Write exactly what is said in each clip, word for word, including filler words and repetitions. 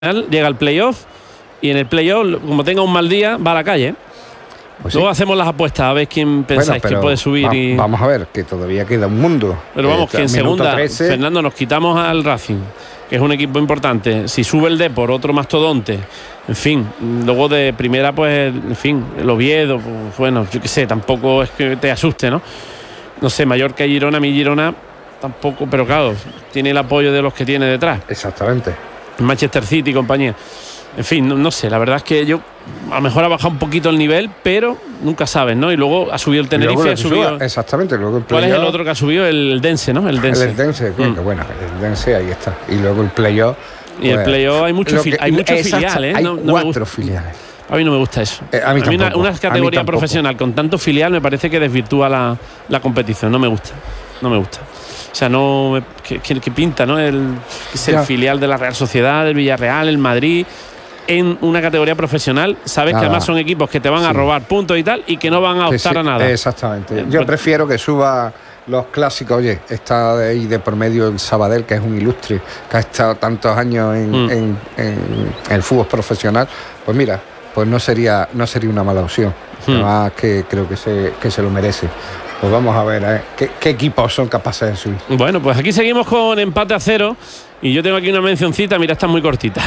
llega al playoff y en el playoff, como tenga un mal día, va a la calle. Pues Luego sí. hacemos las apuestas a ver quién pensáis bueno, que puede subir. Va, y... Vamos a ver, que todavía queda un mundo. Pero vamos, eh, que en segunda, trece. Fernando, nos quitamos al Racing, que es un equipo importante. Si sube el Depor, otro mastodonte. En fin, luego de primera, pues, en fin, el Oviedo, pues, bueno, yo qué sé, tampoco es que te asuste, ¿no? No sé, Mallorca y Girona, mi Girona tampoco, pero claro, tiene el apoyo de los que tiene detrás. Exactamente. Manchester City y compañía. En fin, no, no sé, la verdad es que yo a lo mejor ha bajado un poquito el nivel, pero nunca sabes, ¿no? Y luego ha subido el Tenerife, ha subido... Exactamente. Luego el ¿Cuál es el otro que ha subido? El Dense, ¿no? El Dense. El Dense, mm. que bueno, el Dense ahí está. Y luego el playoff. Y pues, el playoff hay muchos fili mucho filiales, ¿eh? Hay no, no cuatro filiales. A mí no me gusta eso. Eh, a mí, a mí tampoco, una, una categoría profesional con tanto filial me parece que desvirtúa la, la competición. No me gusta. No me gusta. O sea, no. ¿Qué, qué pinta, no? El, es el filial de la Real Sociedad, el Villarreal, el Madrid. En una categoría profesional, sabes nada. Que además son equipos que te van sí. a robar puntos y tal, y que no van a optar sí, sí, a nada. Exactamente. Yo prefiero que suba los clásicos. Oye, está de ahí de por medio el Sabadell, que es un ilustre, que ha estado tantos años en, mm. en, en, en el fútbol profesional. Pues mira, pues no sería, no sería una mala opción. Mm. Además que creo que se, que se lo merece. Pues vamos a ver ¿eh? ¿Qué, qué equipos son capaces de subir. Bueno, pues aquí seguimos con empate a cero. Y yo tengo aquí una mencioncita, mira, está muy cortita.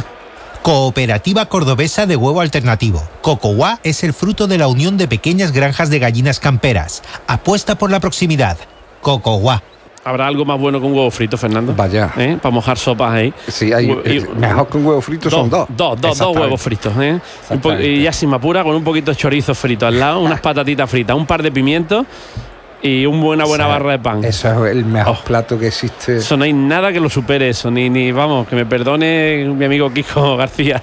Cooperativa Cordobesa de Huevo Alternativo. Cocoguá es el fruto de la unión de pequeñas granjas de gallinas camperas. Apuesta por la proximidad. Cocoguá. ¿Habrá algo más bueno con huevo frito, Fernando? Vaya. ¿Eh? Para mojar sopas ahí. Sí, hay, y, mejor con huevo frito dos, son dos. Dos, dos, dos huevos fritos. ¿eh? Y ya sin me apura, con un poquito de chorizo frito al lado, unas patatitas fritas, un par de pimientos y una buena, buena o sea, barra de pan. Eso es el mejor oh, plato que existe. Eso no hay nada que lo supere eso. Ni, ni vamos, que me perdone mi amigo Kiko García.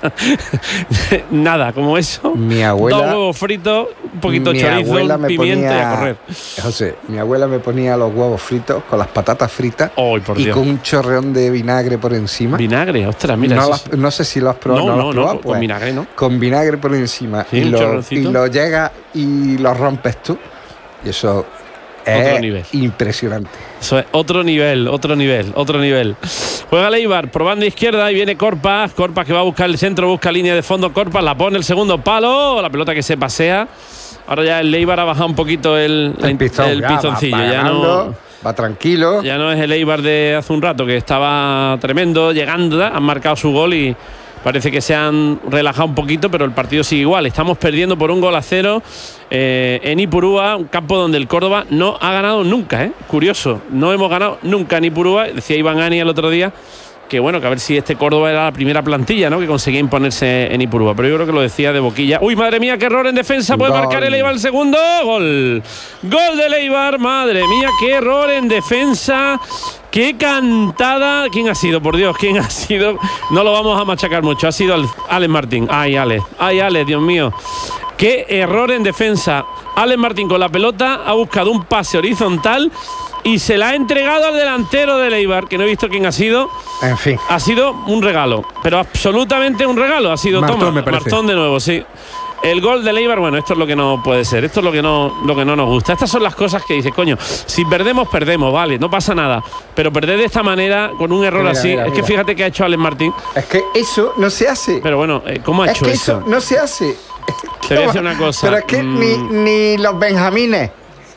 Nada, como eso. Mi abuela. Dos huevos fritos, un poquito de chorizo, un pimiento ponía, y a correr. José, mi abuela me ponía los huevos fritos con las patatas fritas oh, por y Dios. con un chorreón de vinagre por encima. Vinagre, ostras, mira. No, eso las, no sé si lo has probado. No, no, no, lo has no, probado, no pues, con vinagre, ¿no? Con vinagre por encima. Sí, y, lo, y lo llegas y lo rompes tú. Y eso. Otro es nivel. Impresionante. Eso es otro nivel, otro nivel, otro nivel. Juega Leibar, probando izquierda y viene Corpas. Corpas que va a buscar el centro, busca línea de fondo. Corpas la pone el segundo palo. La pelota que se pasea. Ahora ya el Leibar ha bajado un poquito el, el, pistón, el ya, pistoncillo. Va, va ya ganando, no, va tranquilo. Ya no es el Eibar de hace un rato, que estaba tremendo, llegando. Han marcado su gol y parece que se han relajado un poquito, pero el partido sigue igual. Estamos perdiendo por un gol a cero eh, en Ipurúa, un campo donde el Córdoba no ha ganado nunca. ¿eh? Curioso, no hemos ganado nunca en Ipurúa. Decía Iván Ani el otro día que bueno, que a ver si este Córdoba era la primera plantilla, ¿no? Que conseguía imponerse en Ipurúa. Pero yo creo que lo decía de boquilla. ¡Uy, madre mía, qué error en defensa! Puede gol. Marcar el Eibar el segundo. ¡Gol! ¡Gol del Eibar! ¡Madre mía, qué error en defensa! ¡Qué cantada! ¿Quién ha sido? Por Dios, ¿quién ha sido? No lo vamos a machacar mucho. Ha sido Alex Martín. ¡Ay, Alex! ¡Ay, Alex, Dios mío! ¡Qué error en defensa! Alex Martín con la pelota ha buscado un pase horizontal y se la ha entregado al delantero del Eibar, que no he visto quién ha sido. En fin. Ha sido un regalo, pero absolutamente un regalo. Ha sido Martón, toma, me parece. Martón de nuevo, sí. El gol de Eibar, bueno, esto es lo que no puede ser, esto es lo que no, lo que no nos gusta. Estas son las cosas que dices, coño, si perdemos, perdemos, vale, no pasa nada. Pero perder de esta manera, con un error mira, así, mira, es mira. que fíjate que ha hecho Alex Martín. Es que eso no se hace. Pero bueno, ¿cómo ha es hecho que eso? eso no se hace. Te voy a decir una cosa. Pero es que mm, ni, ni los benjamines.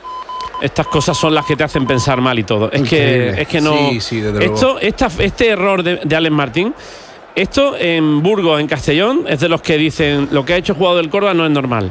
Estas cosas son las que te hacen pensar mal y todo. Es Increíble. que, es que no. Sí, sí, desde esto, luego. Esta, este error de, de Alex Martín. Esto en Burgos, en Castellón, es de los que dicen lo que ha hecho el jugador del Córdoba no es normal.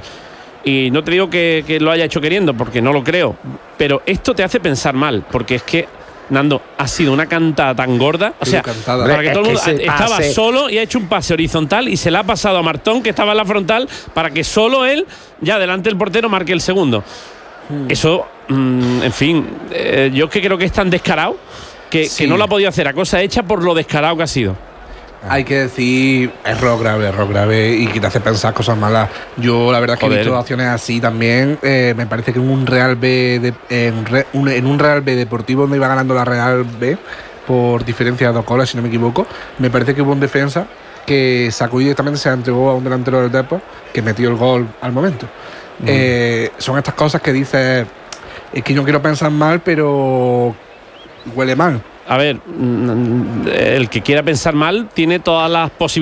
Y no te digo que, que lo haya hecho queriendo, porque no lo creo. Pero esto te hace pensar mal, porque es que, Nando, ha sido una cantada tan gorda. O sea, cantada. para que es todo el mundo que estaba pase. solo y ha hecho un pase horizontal y se la ha pasado a Martón, que estaba en la frontal, para que solo él, ya delante del portero, marque el segundo. Hmm. Eso, mmm, en fin, eh, yo es que creo que es tan descarado que, sí. que no lo ha podido hacer a cosa hecha por lo descarado que ha sido. Hay que decir error grave, error grave y que te hace pensar cosas malas. Yo la verdad es que Joder. he visto acciones así también. Eh, me parece que en un Real B de, en, re, un, en un Real B Deportivo donde iba ganando la Real B por diferencia de dos goles, si no me equivoco, me parece que hubo un defensa que sacó y directamente se la entregó a un delantero del Depor que metió el gol al momento. Mm. Eh, son estas cosas que dices, es que yo quiero pensar mal, pero huele mal. a ver, el que quiera pensar mal tiene todas las posibilidades